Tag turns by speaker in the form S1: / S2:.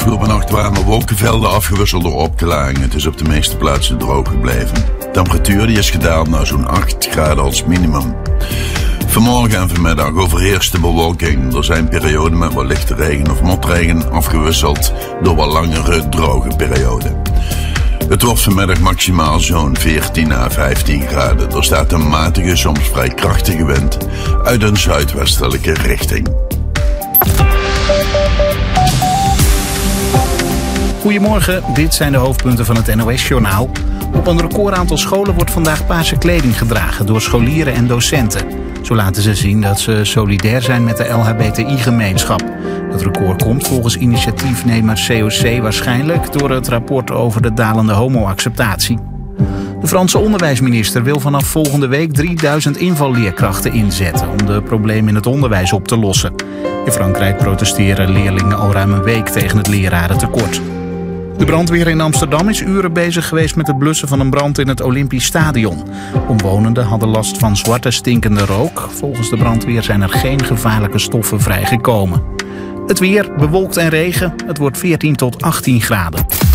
S1: Afgelopen nacht waren er wolkenvelden afgewisseld door opklaringen. Het is op de meeste plaatsen droog gebleven. De temperatuur die is gedaald naar zo'n 8 graden als minimum. Vanmorgen en vanmiddag overheerst de bewolking. Er zijn perioden met wat lichte regen of motregen afgewisseld door wat langere droge perioden. Het wordt vanmiddag maximaal zo'n 14 à 15 graden. Er staat een matige, soms vrij krachtige wind uit een zuidwestelijke richting.
S2: Goedemorgen, dit zijn de hoofdpunten van het NOS-journaal. Op een recordaantal scholen wordt vandaag paarse kleding gedragen door scholieren en docenten. Zo laten ze zien dat ze solidair zijn met de LHBTI-gemeenschap. Dat record komt volgens initiatiefnemer COC waarschijnlijk door het rapport over de dalende homoacceptatie. De Franse onderwijsminister wil vanaf volgende week 3000 invalleerkrachten inzetten om de problemen in het onderwijs op te lossen. In Frankrijk protesteren leerlingen al ruim een week tegen het lerarentekort. De brandweer in Amsterdam is uren bezig geweest met het blussen van een brand in het Olympisch Stadion. Omwonenden hadden last van zwarte stinkende rook. Volgens de brandweer zijn er geen gevaarlijke stoffen vrijgekomen. Het weer, bewolkt en regen. Het wordt 14 tot 18 graden.